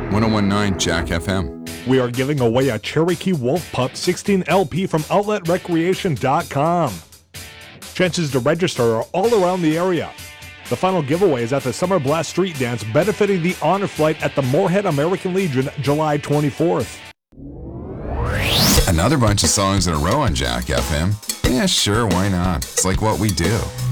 1019 Jack FM. We are giving away a Cherokee Wolf Pup 16 LP from OutletRecreation.com. Chances to register are all around the area. The final giveaway is at the Summer Blast Street Dance benefiting the Honor Flight at the Moorhead American Legion, July 24th. Another bunch of songs in a row on Jack FM? Yeah, sure, why not? It's like what we do.